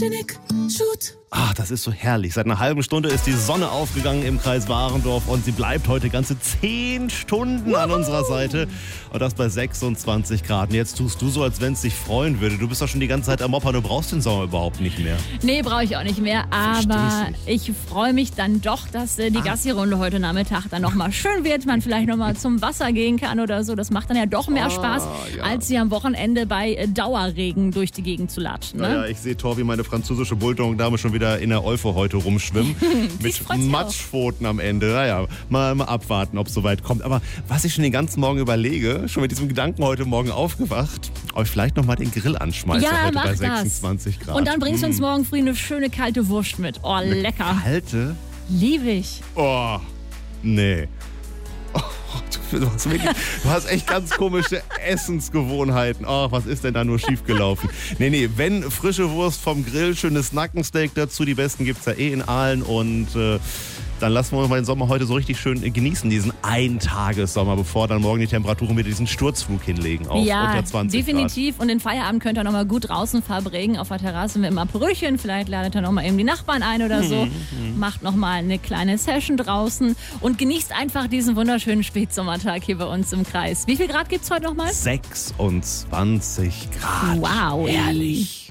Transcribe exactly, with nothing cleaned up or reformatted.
Genick, Shoot. Ah, das ist so herrlich. Seit einer halben Stunde ist die Sonne aufgegangen im Kreis Warendorf und sie bleibt heute ganze zehn Stunden an unserer Seite. Und das bei sechsundzwanzig Grad. Und jetzt tust du so, als wenn es dich freuen würde. Du bist doch schon die ganze Zeit am Moppern, du brauchst den Sommer überhaupt nicht mehr. Nee, brauche ich auch nicht mehr. Aber ich freue mich dann doch, dass äh, die Ah. Gassi-Runde heute Nachmittag dann nochmal schön wird. Man vielleicht nochmal zum Wasser gehen kann oder so. Das macht dann ja doch mehr Ah, Spaß, ja. als sie am Wochenende bei äh, Dauerregen durch die Gegend zu latschen. Ne? Naja, ich sehe Torbi, meine französische Bulldog-Dame, schon wieder in der Olfe heute rumschwimmen. Mit freut sich Matschpfoten am Ende. Naja, mal, mal abwarten, ob es soweit kommt. Aber was ich schon den ganzen Morgen überlege, schon mit diesem Gedanken heute Morgen aufgewacht, ob ich vielleicht noch mal den Grill anschmeiße Ja, heute mach bei das. sechsundzwanzig Grad. Und dann bringst du uns Hm. morgen früh eine schöne kalte Wurst mit. Oh, lecker. Kalte? Liebe ich. Oh, nee. Oh, du, du, hast wirklich, du hast echt ganz komische Essensgewohnheiten. Oh, was ist denn da nur schiefgelaufen? Nee, nee, wenn frische Wurst vom Grill, schönes Nackensteak dazu, die besten gibt's ja eh in Aalen und äh, dann lassen wir mal den Sommer heute so richtig schön genießen, diesen Eintagessommer, bevor dann morgen die Temperaturen wieder diesen Sturzflug hinlegen auf Ja, unter zwanzig definitiv. Und den Feierabend könnt ihr nochmal gut draußen verbringen. Auf der Terrasse mit einem Brötchen. Vielleicht ladet ihr nochmal eben die Nachbarn ein oder so. Mhm, Macht nochmal eine kleine Session draußen und genießt einfach diesen wunderschönen Spätsommertag hier bei uns im Kreis. Wie viel Grad gibt's heute nochmal? Grad. sechsundzwanzig Grad. Wow. Herrlich.